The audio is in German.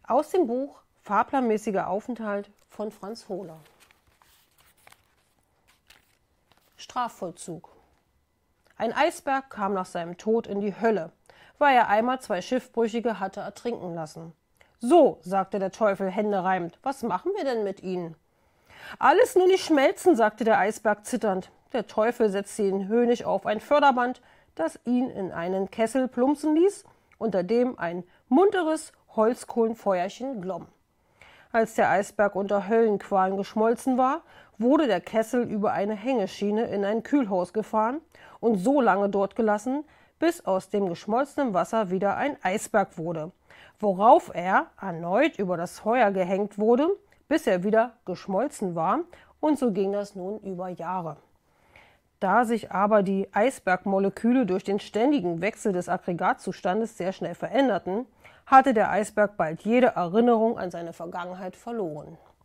Aus dem Buch Fahrplanmäßiger Aufenthalt von Franz Hohler. Strafvollzug. Ein Eisberg kam nach seinem Tod in die Hölle, weil er einmal 2 Schiffbrüchige hatte ertrinken lassen. »So«, sagte der Teufel händereibend, »was machen wir denn mit ihnen?« »Alles nur nicht schmelzen«, sagte der Eisberg zitternd. Der Teufel setzte ihn höhnisch auf ein Förderband, das ihn in einen Kessel plumpsen ließ, unter dem ein munteres Holzkohlenfeuerchen glomm. Als der Eisberg unter Höllenqualen geschmolzen war, wurde der Kessel über eine Hängeschiene in ein Kühlhaus gefahren und so lange dort gelassen, bis aus dem geschmolzenen Wasser wieder ein Eisberg wurde, worauf er erneut über das Feuer gehängt wurde, bis er wieder geschmolzen war, und so ging das nun über Jahre. Da sich aber die Eisbergmoleküle durch den ständigen Wechsel des Aggregatzustandes sehr schnell veränderten, hatte der Eisberg bald jede Erinnerung an seine Vergangenheit verloren.